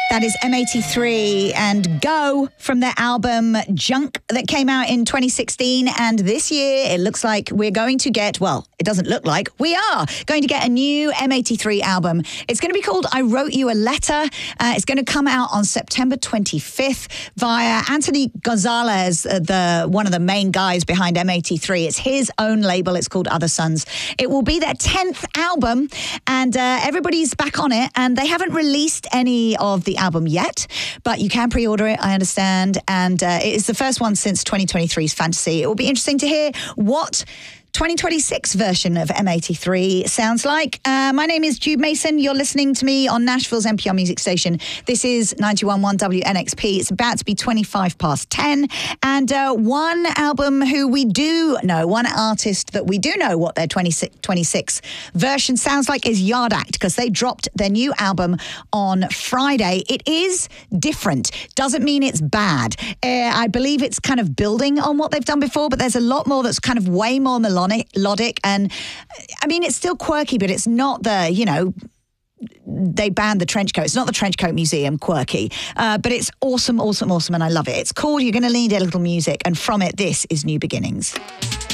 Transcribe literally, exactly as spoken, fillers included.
That is M eighty-three and Go from their album Junk that came out in twenty sixteen. And this year, it looks like we're going to get, well, it doesn't look like, we are going to get a new M eighty-three album. It's going to be called I Wrote You a Letter. Uh, it's going to come out on September twenty-fifth via Anthony Gonzalez, uh, the one of the main guys behind M eighty-three. It's his own label. It's called Other Sons. It will be their tenth album, and uh, everybody's back on it, and they haven't released any of the album yet, but you can pre-order it, I understand, and uh, it is the first one since twenty twenty-three's Fantasy. It will be interesting to hear what twenty twenty-six version of M eighty-three sounds like. Uh, my name is Jude Mason. You're listening to me on Nashville's N P R Music Station. This is ninety-one point one W N X P. It's about to be twenty-five past ten. And uh, one album who we do know, one artist that we do know what their twenty twenty-six version sounds like is Yard Act, because they dropped their new album on Friday. It is different. Doesn't mean it's bad. Uh, I believe it's kind of building on what they've done before, but there's a lot more that's kind of way more melodic. melodic and I mean it's still quirky, but it's not the, you know, they banned the trench coat. It's not the Trench Coat Museum quirky, uh, but it's awesome, awesome, awesome, and I love it. It's called You're Gonna Need a Little Music, and from it, this is New Beginnings.